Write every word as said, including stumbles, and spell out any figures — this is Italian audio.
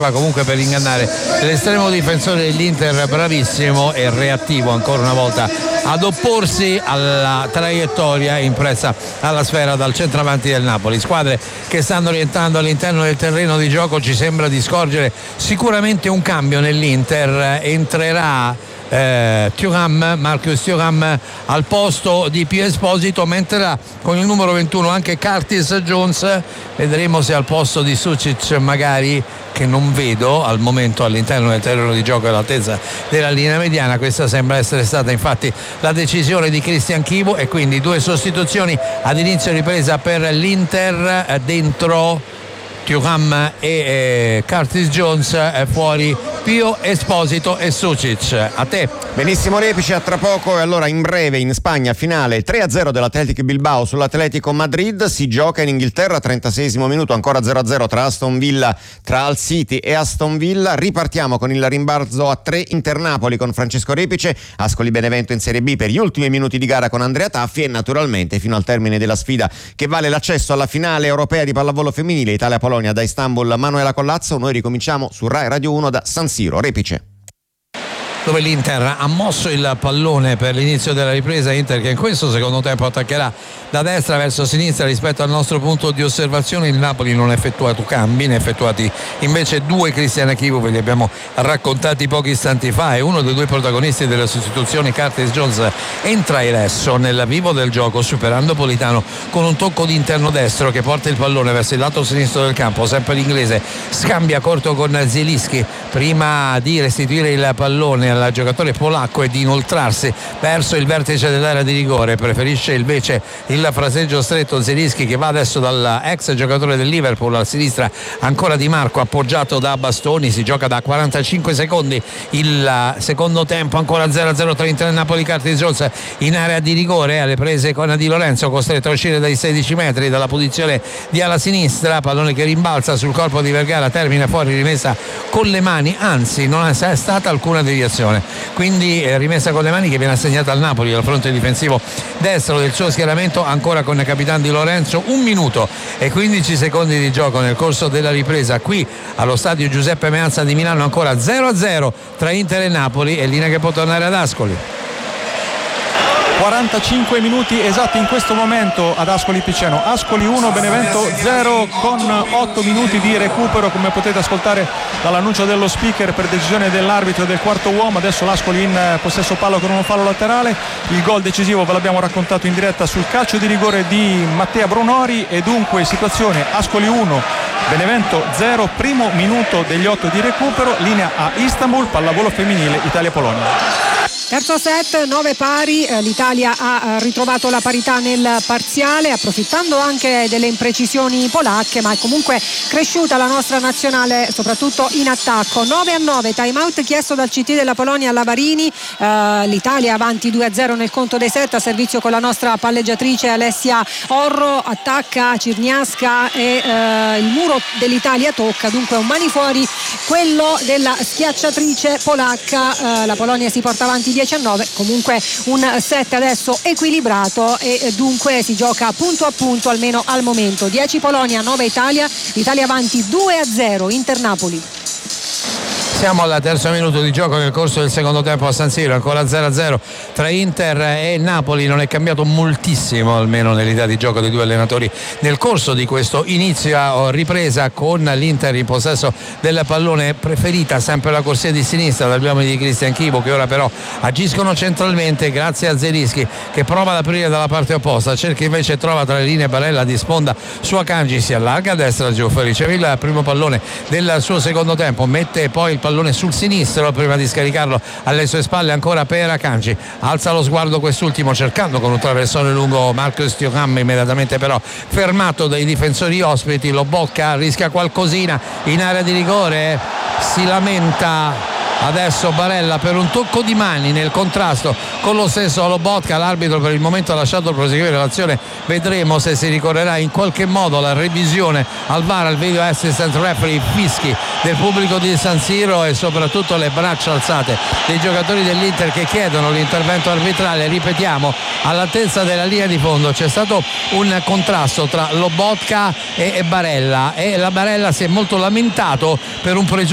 comunque per ingannare l'estremo difensore dell'Inter, bravissimo e reattivo ancora una volta ad opporsi alla traiettoria impressa alla sfera dal centravanti del Napoli. Squadre che stanno rientrando all'interno del terreno di gioco, ci sembra di scorgere sicuramente un cambio nell'Inter. Entrerà Eh, Thuram, Marcus Thuram al posto di Pio Esposito, mentre con il numero ventuno anche Curtis Jones. Vedremo se al posto di Sucic, magari, che non vedo al momento all'interno del terreno di gioco all'altezza della linea mediana. Questa sembra essere stata infatti la decisione di Cristian Chivu, e quindi due sostituzioni ad inizio ripresa per l'Inter. Dentro Thuram e eh, Curtis Jones, eh, fuori Pio Esposito e Sucic. A te. Benissimo Repice, a tra poco. E allora in breve in Spagna finale tre a zero dell'Athletic Bilbao sull'Atletico Madrid. Si gioca in Inghilterra, trentaseiesimo minuto, ancora zero a zero tra Aston Villa, tra Hull City e Aston Villa. Ripartiamo con il rimbalzo a tre Inter-Napoli con Francesco Repice, Ascoli Benevento in Serie B per gli ultimi minuti di gara con Andrea Taffi, e naturalmente fino al termine della sfida che vale l'accesso alla finale europea di pallavolo femminile Italia-Polonia da Istanbul. Manuela Collazzo. Noi ricominciamo su Rai Radio uno da San Siro. Repice. Dove l'Inter ha mosso il pallone per l'inizio della ripresa. Inter che in questo secondo tempo attaccherà da destra verso sinistra rispetto al nostro punto di osservazione. Il Napoli non ha effettuato cambi, ne ha effettuati invece due. Cristian Chivu, ve li abbiamo raccontati pochi istanti fa, e uno dei due protagonisti delle sostituzioni, Curtis Jones, entra adesso nel vivo del gioco superando Politano con un tocco di interno destro che porta il pallone verso il lato sinistro del campo. Sempre l'inglese scambia corto con Zielinski prima di restituire il pallone al giocatore polacco e di inoltrarsi verso il vertice dell'area di rigore. Preferisce invece il fraseggio stretto Zielinski, che va adesso dal ex giocatore del Liverpool. A sinistra ancora Di Marco appoggiato da Bastoni. Si gioca da quarantacinque secondi il secondo tempo, ancora zero a zero tra Inter e Napoli. Curtis Jones in area di rigore alle prese con Di Lorenzo, costretto a uscire dai sedici metri dalla posizione di ala sinistra. Pallone che rimbalza sul corpo di Vergara, termina fuori, rimessa con le mani, anzi non è stata alcuna deviazione, quindi eh, rimessa con le mani che viene assegnata al Napoli al fronte difensivo destro del suo schieramento, ancora con il capitano Di Lorenzo. Un minuto e quindici secondi di gioco nel corso della ripresa qui allo stadio Giuseppe Meazza di Milano. Ancora zero a zero tra Inter e Napoli, e linea che può tornare ad Ascoli. quarantacinque minuti esatti in questo momento ad Ascoli Piceno. Ascoli uno, Benevento zero, con otto minuti di recupero, come potete ascoltare dall'annuncio dello speaker per decisione dell'arbitro del quarto uomo. Adesso l'Ascoli in possesso palla con uno fallo laterale. Il gol decisivo ve l'abbiamo raccontato in diretta sul calcio di rigore di Mattea Brunori, e dunque situazione Ascoli uno, Benevento zero, primo minuto degli otto di recupero. Linea a Istanbul, pallavolo femminile Italia-Polonia. Terzo set, nove pari, l'Italia ha ritrovato la parità nel parziale, approfittando anche delle imprecisioni polacche, ma è comunque cresciuta la nostra nazionale soprattutto in attacco. nove a nove, time out chiesto dal C T della Polonia Lavarini. uh, l'Italia avanti due a zero nel conto dei set, a servizio con la nostra palleggiatrice Alessia Orro. Attacca Cirniasca e uh, il muro dell'Italia tocca, dunque un mani fuori quello della schiacciatrice polacca. uh, la Polonia si porta avanti dieci a nove, comunque un set adesso equilibrato, e dunque si gioca punto a punto almeno al momento. dieci Polonia, nove Italia, l'Italia avanti due a zero. Inter Napoli. Siamo al terzo minuto di gioco nel corso del secondo tempo a San Siro, ancora zero a zero tra Inter e Napoli. Non è cambiato moltissimo, almeno nell'idea di gioco dei due allenatori nel corso di questo inizio ripresa, con l'Inter in possesso del pallone, preferita sempre la corsia di sinistra dagli uomini di Cristian Chivu, che ora però agiscono centralmente grazie a Zielinski, che prova ad aprire dalla parte opposta, cerca invece, trova tra le linee Barella di sponda su Akanji, si allarga a destra Giuffa, riceve il primo pallone del suo secondo tempo, mette poi il pallone sul sinistro prima di scaricarlo alle sue spalle ancora per Akanji. Alza lo sguardo quest'ultimo cercando con un traversone lungo Marcus Thuram, immediatamente però fermato dai difensori ospiti. Lo bocca, rischia qualcosina in area di rigore, si lamenta adesso Barella per un tocco di mani nel contrasto con lo stesso Lobotka. L'arbitro per il momento ha lasciato proseguire l'azione, vedremo se si ricorrerà in qualche modo alla revisione al V A R, al video assistant referee, fischi del pubblico di San Siro e soprattutto le braccia alzate dei giocatori dell'Inter che chiedono l'intervento arbitrale. Ripetiamo, all'altezza della linea di fondo c'è stato un contrasto tra Lobotka e Barella, e la Barella si è molto lamentato per un pregiudizio